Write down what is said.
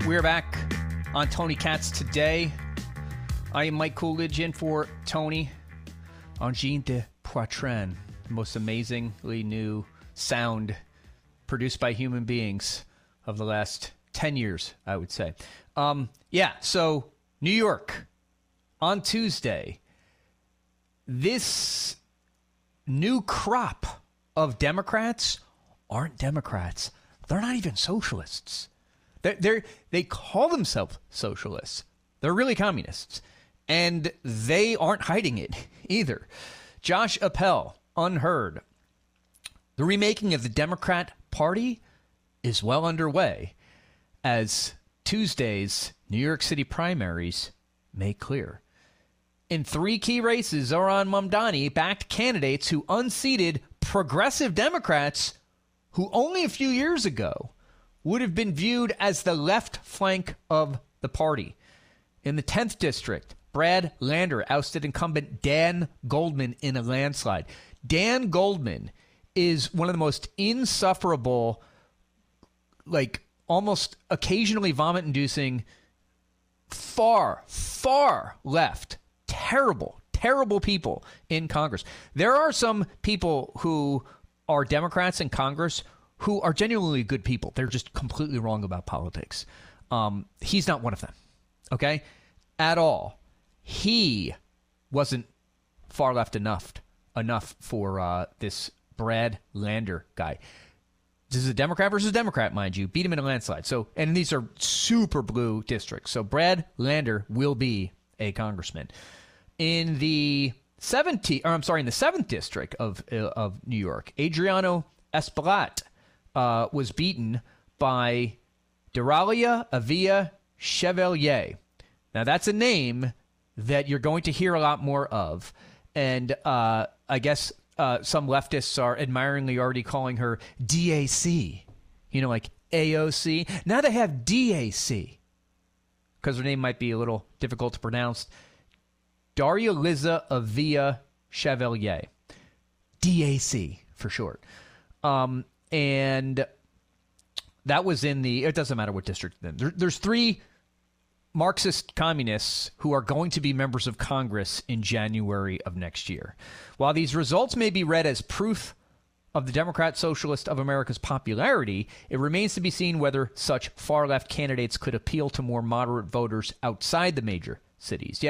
We're back on Tony Katz today. I am Mike Coolidge in for Tony on Jean de Poitrine, the most amazingly new sound produced by human beings of the last 10 years, I would say. So New York on Tuesday. This new crop of Democrats aren't Democrats. They're not even socialists. They call themselves socialists. They're really communists. And they aren't hiding it either. Josh Appel, unheard. The remaking of the Democrat Party is well underway, as Tuesday's New York City primaries make clear. In 3 key races, Zohran Mamdani backed candidates who unseated progressive Democrats who only a few years ago would have been viewed as the left flank of the party. In the 10th district, Brad Lander ousted incumbent Dan Goldman in a landslide. Dan Goldman is one of the most insufferable, almost occasionally vomit-inducing, far left, terrible people in Congress. There are some people who are Democrats in Congress who are genuinely good people. They're just completely wrong about politics. He's not one of them, okay? At all. He wasn't far left enough for this Brad Lander guy. This is a Democrat versus Democrat, mind you. Beat him in a landslide. And these are super blue districts. So Brad Lander will be a congressman. In the 7th district of New York, Adriano Espaillat was beaten by Deralia Avila Chevalier. Now, that's a name that you're going to hear a lot more of. And I guess some leftists are admiringly already calling her DAC, like AOC. Now they have DAC because her name might be a little difficult to pronounce. Daria Liza Avila Chevalier. DAC for short. And that was it doesn't matter what district. There's 3 Marxist communists who are going to be members of Congress in January of next year. While these results may be read as proof of the Democrat Socialist of America's popularity, it remains to be seen whether such far-left candidates could appeal to more moderate voters outside the major cities.